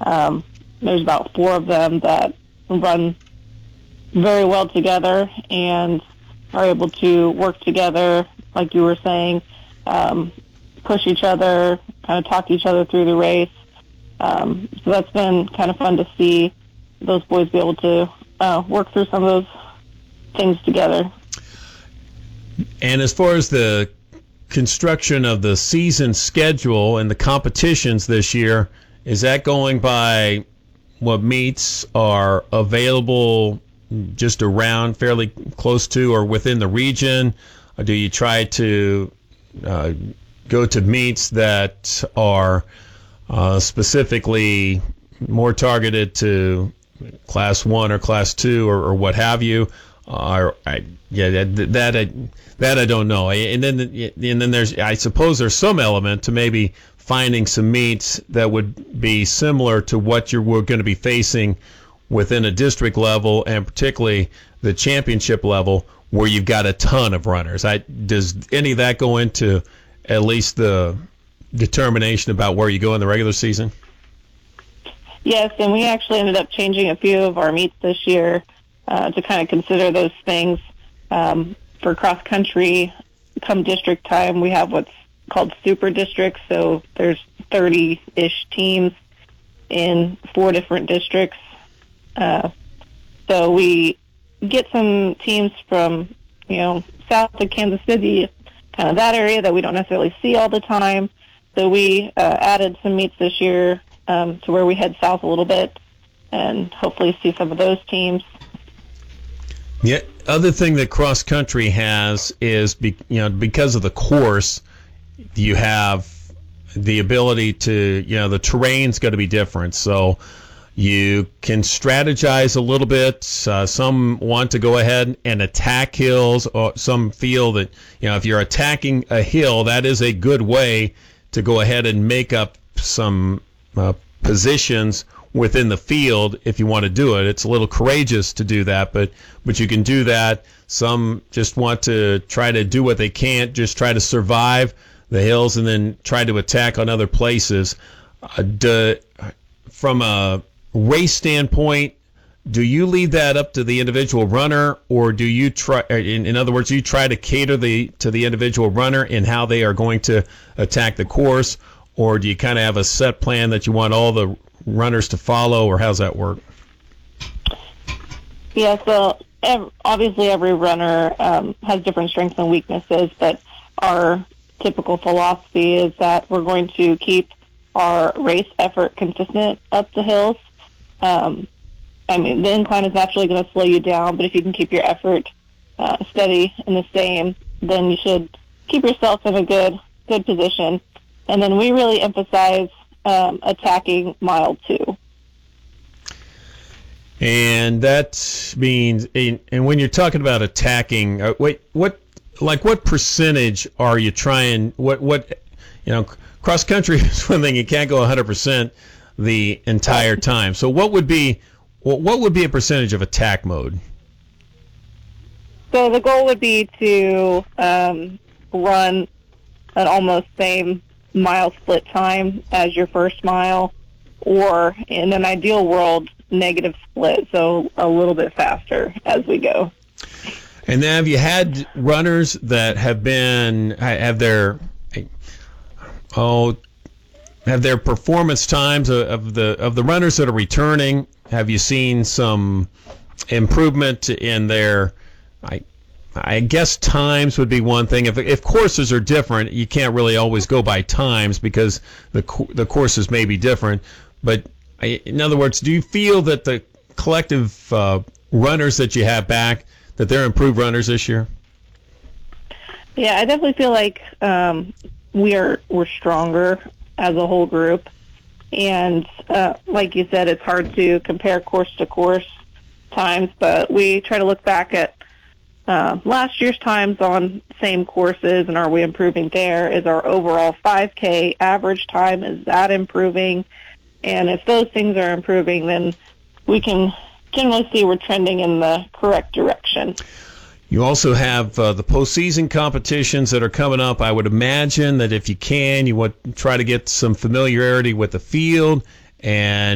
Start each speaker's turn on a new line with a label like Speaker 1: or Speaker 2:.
Speaker 1: There's about 4 of them that run very well together and are able to work together, like you were saying, push each other, kind of talk each other through the race. So that's been kind of fun to see those boys be able to work through some of those things together.
Speaker 2: And as far as the construction of the season schedule and the competitions this year, is that going by what meets are available just around, fairly close to or within the region? Or do you try to go to meets that are specifically more targeted to Class 1 or Class 2 or what have you? That I don't know. And then there's, I suppose there's some element to maybe finding some meets that would be similar to what you're going to be facing within a district level, and particularly the championship level, where you've got a ton of runners. Does any of that go into at least the determination about where you go in the regular season?
Speaker 1: Yes, and we actually ended up changing a few of our meets this year to kind of consider those things. For cross country, come district time, we have what's called super districts. So there's 30-ish teams in 4 different districts. So we get some teams from, south of Kansas City, kind of that area that we don't necessarily see all the time. So we added some meets this year to where we head south a little bit and hopefully see some of those teams.
Speaker 2: Yeah. Other thing that cross country has is, because of the course, you have the ability to, the terrain's going to be different. So you can strategize a little bit. Some want to go ahead and attack hills, or some feel that, if you're attacking a hill, that is a good way to go ahead and make up some positions within the field if you want to do it. It's a little courageous to do that, but you can do that. Some just want to try to do what they can, just try to survive the hills and then try to attack on other places. From a race standpoint, do you leave that up to the individual runner, or do you try, in other words, you try to cater to the individual runner in how they are going to attack the course, or do you kind of have a set plan that you want all the runners to follow, or how's that work?
Speaker 1: Yeah, so obviously every runner has different strengths and weaknesses, but our typical philosophy is that we're going to keep our race effort consistent up the hills. The incline is naturally going to slow you down, but if you can keep your effort steady and the same, then you should keep yourself in a good position. And then we really emphasize attacking mile 2. And
Speaker 2: that means, and when you're talking about attacking, what percentage are you trying? Cross country is one thing, you can't go 100% the entire time. So what would be a percentage of attack mode?
Speaker 1: So the goal would be to run an almost same mile split time as your first mile, or in an ideal world, negative split, so a little bit faster as we go.
Speaker 2: And then have you had runners that have their performance times of the runners that are returning? Have you seen some improvement in their, I guess times would be one thing. If courses are different, you can't really always go by times because the courses may be different. But in other words, do you feel that the collective runners that you have back, that they're improved runners this year?
Speaker 1: Yeah, I definitely feel like we're stronger as a whole group. And like you said, it's hard to compare course to course times, but we try to look back at last year's times on same courses, and are we improving there? Is our overall 5K average time, is that improving? And if those things are improving, then we can generally see we're trending in the correct direction.
Speaker 2: You also have the postseason competitions that are coming up. I would imagine that if you can, you want to try to get some familiarity with the field and